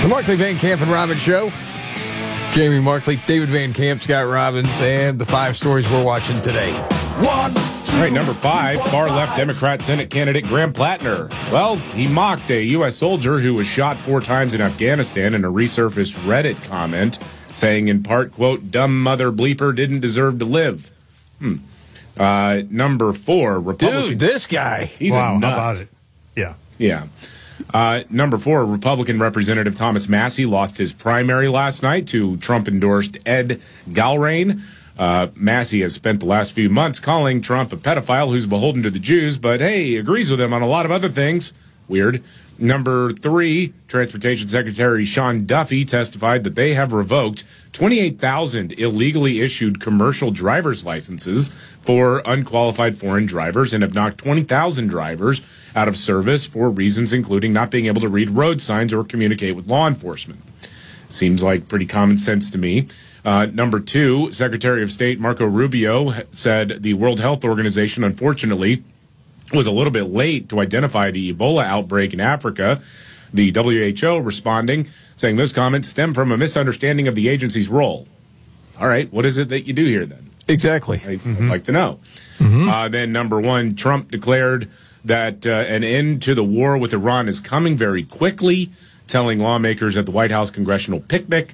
The Markley, Van Camp, and Robbins Show. Jamie Markley, David Van Camp, Scott Robbins, and the 5 stories we're watching today. All right, number 5, far-left Democrat Senate candidate Graham Plattner. Well, he mocked a U.S. soldier who was shot 4 times in Afghanistan in a resurfaced Reddit comment, saying in part, quote, "Dumb mother bleeper didn't deserve to live." Number 4, Republican. Dude, this guy. He's a nut. How about it? Yeah. Yeah. Number 4, Republican Representative Thomas Massie lost his primary last night to Trump-endorsed Ed Galrain. Massie has spent the last few months calling Trump a pedophile who's beholden to the Jews, but hey, agrees with him on a lot of other things. Weird. Number 3, Transportation Secretary Sean Duffy testified that they have revoked 28,000 illegally issued commercial driver's licenses for unqualified foreign drivers and have knocked 20,000 drivers out of service for reasons including not being able to read road signs or communicate with law enforcement. Seems like pretty common sense to me. Number 2, Secretary of State Marco Rubio said the World Health Organization, unfortunately, was a little bit late to identify the Ebola outbreak in Africa. The WHO responding, saying those comments stem from a misunderstanding of the agency's role. All right, what is it that you do here then? Exactly. I'd like to know. Then number 1, Trump declared that an end to the war with Iran is coming very quickly, telling lawmakers at the White House Congressional Picnic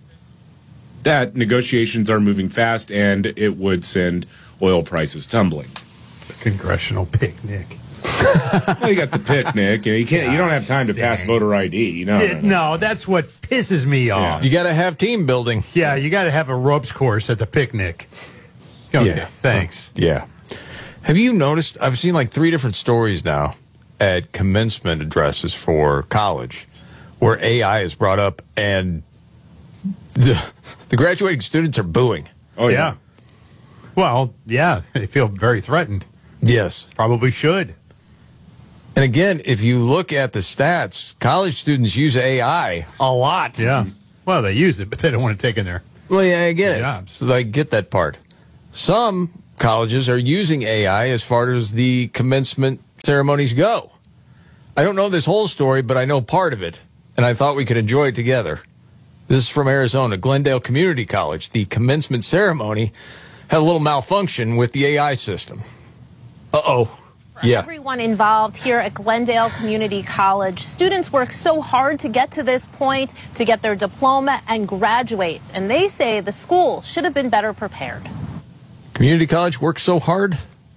that negotiations are moving fast and it would send oil prices tumbling. The Congressional Picnic. Well, you got the picnic. You don't have time to pass voter ID. No, that's what pisses me off. You got to have team building. Yeah, you got to have a ropes course at the picnic. Okay, Yeah. thanks. Yeah. Have you noticed? I've seen like 3 different stories now at commencement addresses for college where AI is brought up and the graduating students are booing. Oh, Yeah. Well, yeah, they feel very threatened. Yes. Probably should. And again, if you look at the stats, college students use AI a lot. Yeah. Well, they use it, but they don't want to take in there. Well, yeah, I get it. Jobs. So I get that part. Some colleges are using AI as far as the commencement ceremonies go. I don't know this whole story, but I know part of it, and I thought we could enjoy it together. This is from Arizona, Glendale Community College. The commencement ceremony had a little malfunction with the AI system. Uh-oh. Yeah. Everyone involved here at Glendale Community College. Students work so hard to get to this point, to get their diploma and graduate. And they say the school should have been better prepared. Community college works so hard?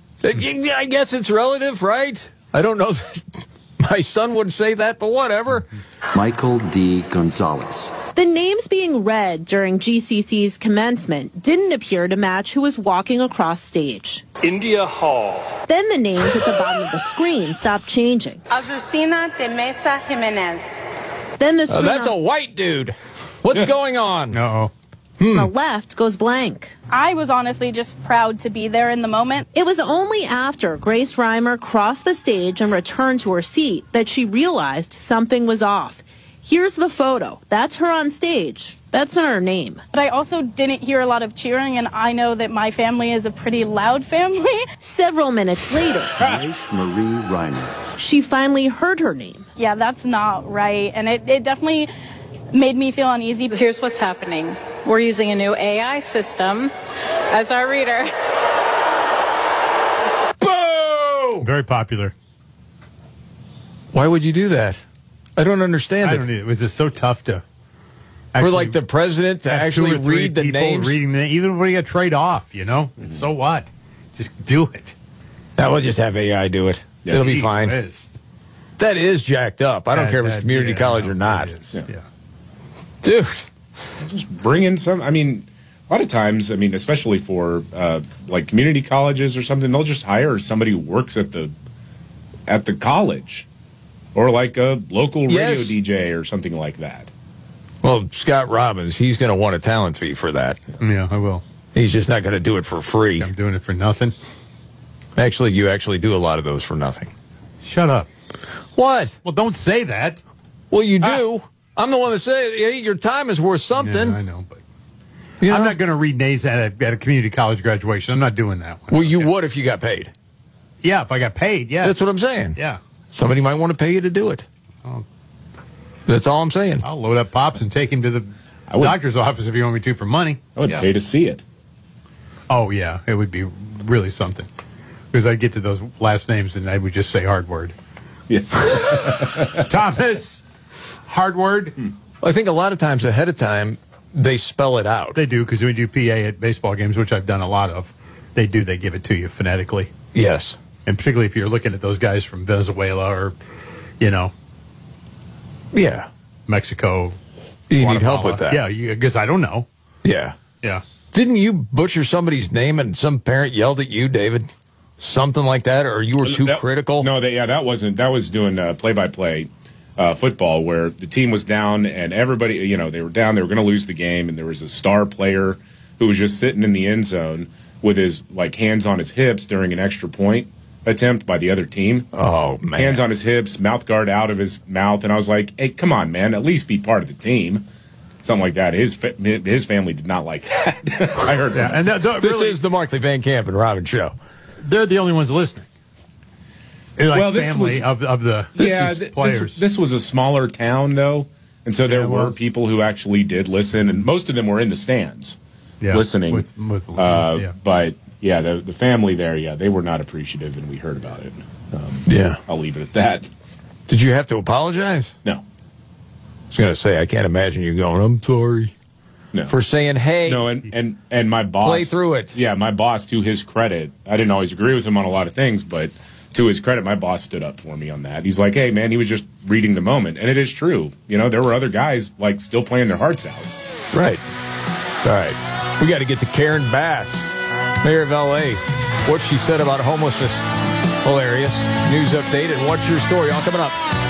I guess it's relative, right? I don't know that my son would say that, but whatever. Michael D. Gonzalez. The names being read during GCC's commencement didn't appear to match who was walking across stage. India Hall. Then the names at the bottom of the screen stopped changing. Azucena de Mesa Jimenez. Then the screen That's a white dude. What's going on? Uh-oh. on the left goes blank. I was honestly just proud to be there in the moment. It was only after Grace Reimer crossed the stage and returned to her seat that she realized something was off. Here's the photo. That's her on stage. That's not her name. But I also didn't hear a lot of cheering, and I know that my family is a pretty loud family. Several minutes later, Grace Marie Reimer. she finally heard her name. Yeah, that's not right, and it definitely made me feel uneasy. Here's what's happening. We're using a new AI system as our reader. Boom! Very popular. Why would you do that? I don't understand I it. don't need it. It was just so tough to For like the president to have actually 2 or 3 read the people names. reading the, even when you got trade off, So what? Just do it. Now we'll just have AI do it. It'll be Gee fine. whiz. That is jacked up. I don't care if it's community college or not. Yeah. Dude. Just bring in some. I mean, a lot of times, especially for like community colleges or something, they'll just hire somebody who works at the college, or like a local radio Yes. DJ or something like that. Well, Scott Robbins, he's going to want a talent fee for that. Yeah, I will. He's just not going to do it for free. I'm doing it for nothing. Actually, you actually do a lot of those for nothing. Shut up. What? Well, don't say that. Well, you do. I'm the one that say, hey, your time is worth something. Yeah, I know, but You know? I'm not going to read names at a community college graduation. I'm not doing that one. Well, you would if you got paid. Yeah, if I got paid, yeah. That's what I'm saying. Yeah. Somebody might want to pay you to do it. That's all I'm saying. I'll load up Pops and take him to the doctor's office if you want me to for money. I would pay to see it. Oh, yeah. It would be really something. Because I'd get to those last names and I would just say hard word. Yes. Thomas, hard word. I think a lot of times ahead of time, they spell it out. They do, because we do PA at baseball games, which I've done a lot of. They give it to you phonetically. Yes. And particularly if you're looking at those guys from Venezuela or, Yeah. Mexico. You need help Guatemala. with that. Yeah, because I don't know. Yeah. Yeah. Didn't you butcher somebody's name and some parent yelled at you, David? Something like that, or you were too critical? No, that was doing play-by-play football where the team was down and everybody, they were down, they were going to lose the game, and there was a star player who was just sitting in the end zone with his hands on his hips during an extra point attempt by the other team. Oh, man. Hands on his hips, mouth guard out of his mouth, and I was like, hey, come on, man, at least be part of the team. Something like that. His family did not like that. I heard that. And this is the Markley Van Camp and Robin show. They're the only ones listening. They're family of the players. This was a smaller town, though, and so there were people who actually did listen, and most of them were in the stands listening. But, the family there, they were not appreciative, and we heard about it. I'll leave it at that. Did you have to apologize? No. I was going to say, I can't imagine you going, I'm sorry. No. For saying, hey. No, and my boss. Play through it. Yeah, my boss, to his credit, I didn't always agree with him on a lot of things, but to his credit, my boss stood up for me on that. He's like, hey, man, he was just reading the moment. And it is true. There were other guys, still playing their hearts out. Right. All right. We got to get to Karen Bass, mayor of L.A. What she said about homelessness. Hilarious. News update and what's your story? All coming up.